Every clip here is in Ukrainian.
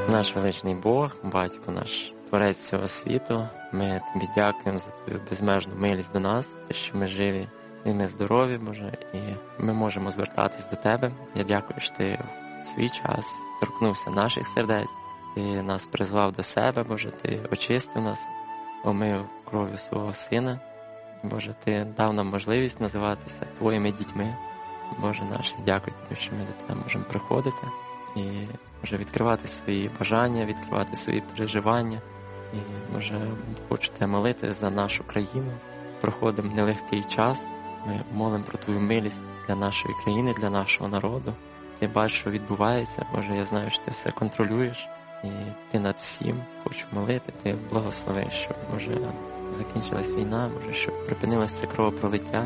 Наш величний Бог, Батько наш, Творець цього світу, ми Тобі дякуємо за Твою безмежну милість до нас, те, що ми живі і ми здорові, Боже, і ми можемо звертатись до Тебе. Я дякую, що Ти в свій час торкнувся наших сердець, Ти нас призвав до себе, Боже, Ти очистив нас, омив кров'ю свого Сина. Боже, Ти дав нам можливість називатися Твоїми дітьми. Боже наш, дякую Тобі, що ми до Тебе можемо приходити і може відкривати свої бажання, відкривати свої переживання. І, може, хочу Тебе молити за нашу країну. Проходимо нелегкий час. Ми молимо про Твою милість для нашої країни, для нашого народу. Ти бачиш, що відбувається. Боже, я знаю, що Ти все контролюєш. І Ти над всім. Хочу молити, Ти благослови, щоб, може, закінчилась війна, може, щоб припинилось це кровопролиття.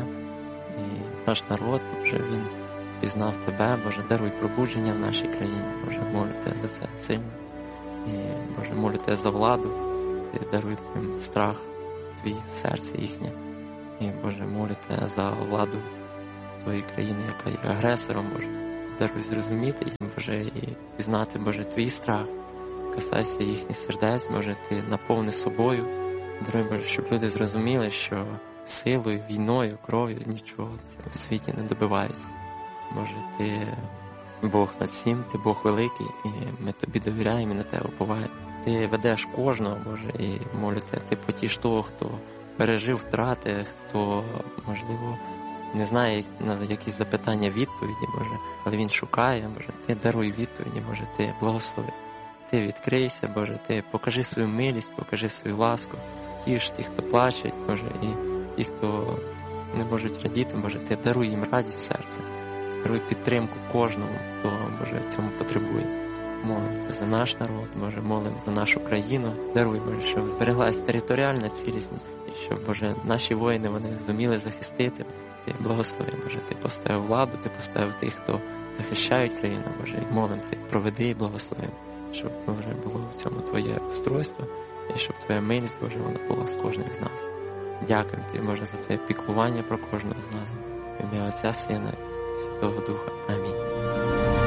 І наш народ, може, він пізнав Тебе, Боже, даруй пробудження в нашій країні. Боже, молю Тебе за це сильно. І, Боже, молю Тебе за владу. Ти даруй їм страх Твій в серці їхнє. І, Боже, молю Тебе за владу Твоєї країни, яка є агресором, Боже. Даруй зрозуміти їм, Боже, і пізнати, Боже, Твій страх. Касайся їхніх сердець, Боже, Ти наповни собою. Даруй, Боже, щоб люди зрозуміли, що силою, війною, кров'ю нічого в світі не добивається. Боже, Ти Бог над всім, Ти Бог великий, і ми Тобі довіряємо і на Тебе уповаємо. Ти ведеш кожного, Боже, і молю Тебе, Ти потіш того, хто пережив втрати, хто, можливо, не знає на якісь запитання відповіді, Боже, але він шукає, Боже, Ти даруй відповіді, Боже, Ти благослови. Ти відкрийся, Боже, Ти покажи свою милість, покажи свою ласку. Тіш ті, хто плаче, Боже, і ті, хто не можуть радіти, Боже, Ти даруй їм радість в серце. Даруй підтримку кожному, хто, Боже, цьому потребує. Молимо за наш народ, Боже, молимо за нашу країну. Даруй, Боже, щоб збереглась територіальна цілісність, і щоб, Боже, наші воїни, вони зуміли захистити. Ти благослови, Боже, Ти поставив владу, Ти поставив тих, хто захищають країну, Боже, і молимо Ти, проведи і благослови, щоб, Боже, було в цьому Твоє устройство, і щоб Твоя милість, Боже, вона була з кожним з нас. Дякуємо Тобі, Боже, за Твоє піклування про кожного з нас. В ім'я Отця, Сина, Святого Духа. Амінь.